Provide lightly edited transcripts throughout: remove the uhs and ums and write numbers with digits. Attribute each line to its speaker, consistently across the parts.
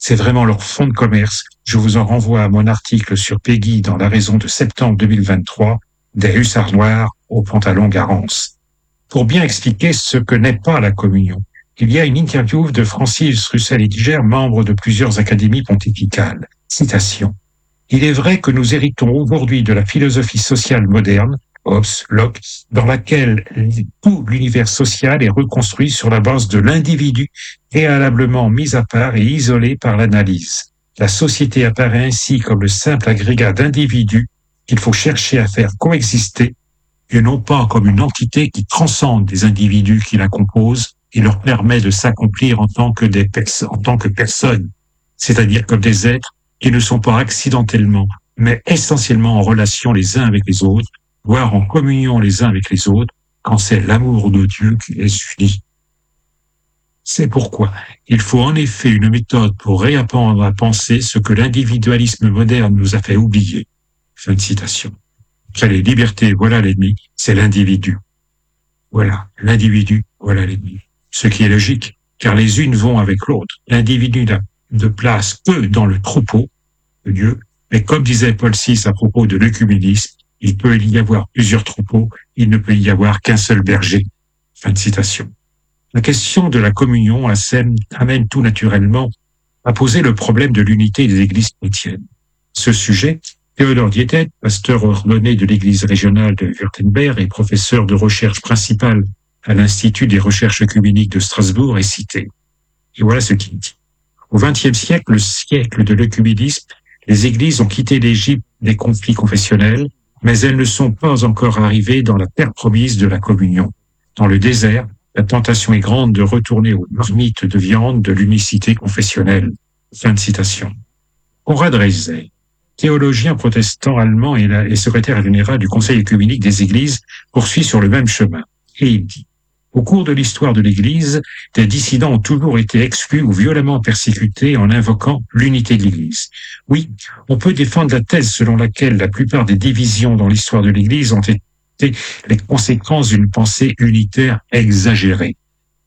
Speaker 1: C'est vraiment leur fonds de commerce. Je vous en renvoie à mon article sur Peggy dans La Raison de septembre 2023, des hussards noirs aux pantalons Garance. Pour bien expliquer ce que n'est pas la communion, il y a une interview de Francis Russell-Ediger, membre de plusieurs académies pontificales. Citation. « Il est vrai que nous héritons aujourd'hui de la philosophie sociale moderne, Hobbes, Locke, dans laquelle tout l'univers social est reconstruit sur la base de l'individu préalablement mis à part et isolé par l'analyse. La société apparaît ainsi comme le simple agrégat d'individus qu'il faut chercher à faire coexister et non pas comme une entité qui transcende les individus qui la composent et leur permet de s'accomplir en tant que personnes, c'est-à-dire comme des êtres qui ne sont pas accidentellement, mais essentiellement en relation les uns avec les autres, voire en communion les uns avec les autres, quand c'est l'amour de Dieu qui les unit. C'est pourquoi il faut en effet une méthode pour réapprendre à penser ce que l'individualisme moderne nous a fait oublier. » Fin de citation. Après les libertés, voilà l'ennemi, c'est l'individu. Voilà, l'individu, voilà l'ennemi. Ce qui est logique, car les unes vont avec l'autre. L'individu n'a de place que dans le troupeau de Dieu, mais comme disait Paul VI à propos de l'œcuménisme, il peut y avoir plusieurs troupeaux, il ne peut y avoir qu'un seul berger. Fin de citation. La question de la communion amène tout naturellement à poser le problème de l'unité des églises chrétiennes. Ce sujet, Théodore Dietet, pasteur ordonné de l'église régionale de Württemberg et professeur de recherche principal à l'Institut des recherches œcuméniques de Strasbourg, est cité. Et voilà ce qu'il dit. Au XXe siècle, le siècle de l'œcuménisme, les églises ont quitté l'Égypte des conflits confessionnels, mais elles ne sont pas encore arrivées dans la terre promise de la communion. Dans le désert, la tentation est grande de retourner aux marmites de viande de l'unicité confessionnelle. Fin de citation. Konrad Reiser, théologien protestant allemand et secrétaire général du Conseil œcuménique des Églises, poursuit sur le même chemin. Et il dit, au cours de l'histoire de l'Église, des dissidents ont toujours été exclus ou violemment persécutés en invoquant l'unité de l'Église. Oui, on peut défendre la thèse selon laquelle la plupart des divisions dans l'histoire de l'Église ont été les conséquences d'une pensée unitaire exagérée.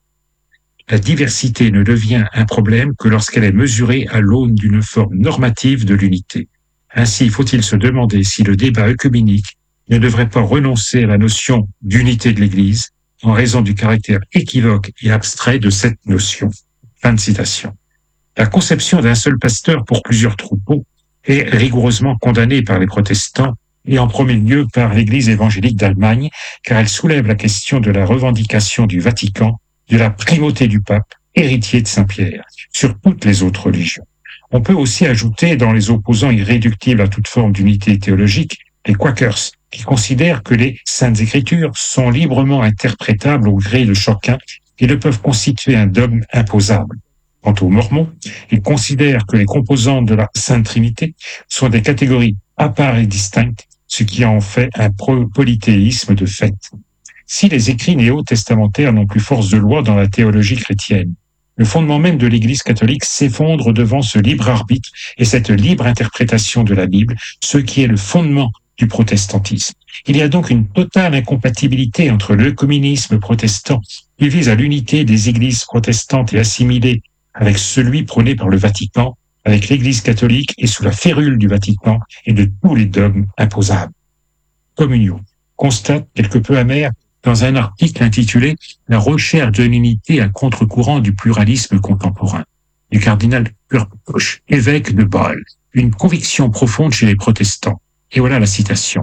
Speaker 1: La diversité ne devient un problème que lorsqu'elle est mesurée à l'aune d'une forme normative de l'unité. Ainsi, faut-il se demander si le débat œcuménique ne devrait pas renoncer à la notion d'unité de l'Église en raison du caractère équivoque et abstrait de cette notion. Fin de citation. La conception d'un seul pasteur pour plusieurs troupeaux est rigoureusement condamnée par les protestants et en premier lieu par l'Église évangélique d'Allemagne, car elle soulève la question de la revendication du Vatican, de la primauté du pape, héritier de Saint-Pierre, sur toutes les autres religions. On peut aussi ajouter dans les opposants irréductibles à toute forme d'unité théologique, les Quakers, qui considèrent que les Saintes Écritures sont librement interprétables au gré de chacun et ne peuvent constituer un dogme imposable. Quant aux Mormons, ils considèrent que les composantes de la Sainte Trinité sont des catégories à part et distinctes, ce qui en fait un polythéisme de fait. Si les écrits néo-testamentaires n'ont plus force de loi dans la théologie chrétienne, le fondement même de l'Église catholique s'effondre devant ce libre arbitre et cette libre interprétation de la Bible, ce qui est le fondement du protestantisme. Il y a donc une totale incompatibilité entre l'œcuménisme protestant, qui vise à l'unité des églises protestantes et assimilées, avec celui prôné par le Vatican, avec l'Église catholique et sous la férule du Vatican et de tous les dogmes imposables. Communion. Constate quelque peu amer dans un article intitulé « La recherche de l'unité à contre-courant du pluralisme contemporain » du cardinal Kurkosch, évêque de Bâle. Une conviction profonde chez les protestants. Et voilà la citation.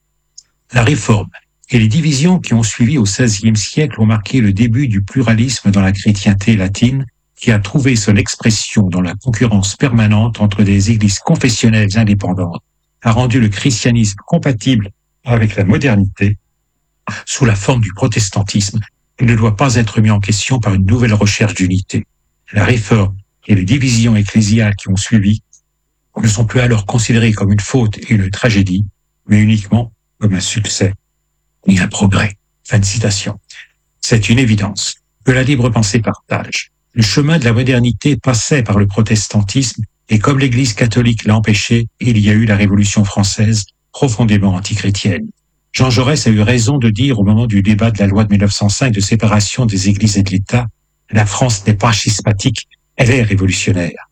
Speaker 1: La Réforme et les divisions qui ont suivi au XVIe siècle ont marqué le début du pluralisme dans la chrétienté latine, qui a trouvé son expression dans la concurrence permanente entre des églises confessionnelles indépendantes, a rendu le christianisme compatible avec la modernité sous la forme du protestantisme et ne doit pas être mis en question par une nouvelle recherche d'unité. La Réforme et les divisions ecclésiales qui ont suivi ne sont plus alors considérées comme une faute et une tragédie, mais uniquement comme un succès et un progrès. Fin de citation. C'est une évidence que la libre pensée partage. Le chemin de la modernité passait par le protestantisme et comme l'Église catholique l'a empêché, il y a eu la Révolution française profondément antichrétienne. Jean Jaurès a eu raison de dire au moment du débat de la loi de 1905 de séparation des églises et de l'État, la France n'est pas schismatique, elle est révolutionnaire.